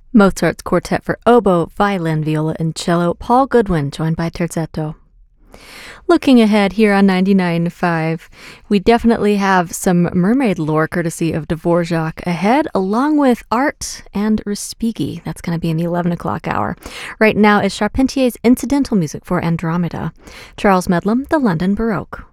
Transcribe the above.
Mozart's Quartet for Oboe, Violin, Viola, and Cello, Paul Goodwin, joined by Terzetto. Looking ahead here on 99.5, we definitely have some mermaid lore courtesy of Dvorak ahead, along with art and Respighi. That's going to be in the 11 o'clock hour. Right now is Charpentier's incidental music for Andromeda. Charles Medlam, The London Baroque.